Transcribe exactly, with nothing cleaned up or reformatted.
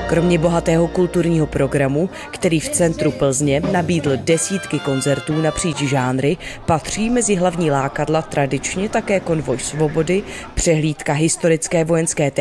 Kromě bohatého kulturního programu, který v centru Plzně nabídl desítky koncertů napříč žánry, patří mezi hlavní lákadla tradičně také konvoj svobody, přehlídka historické vojenské